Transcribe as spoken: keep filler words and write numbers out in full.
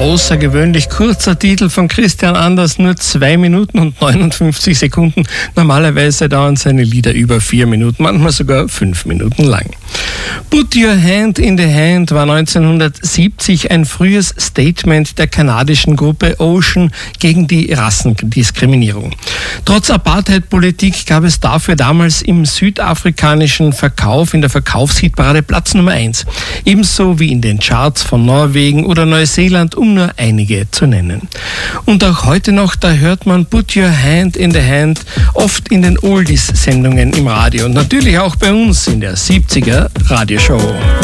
außergewöhnlich kurzer Titel von Christian Anders, nur zwei Minuten und neunundfünfzig Sekunden. Normalerweise dauern seine Lieder über vier Minuten, manchmal sogar fünf Minuten lang. Put Your Hand in the Hand war neunzehnhundertsiebzig ein frühes Statement der kanadischen Gruppe Ocean gegen die Rassendiskriminierung. Trotz Apartheid-Politik gab es dafür damals im südafrikanischen Verkauf in der Verkaufshitparade Platz Nummer eins. Ebenso wie in den Charts von Norwegen oder Neuseeland, um nur einige zu nennen. Und auch heute noch, da hört man Put Your Hand in the Hand oft in den Oldies-Sendungen im Radio und natürlich auch bei uns in der siebziger Radioshow.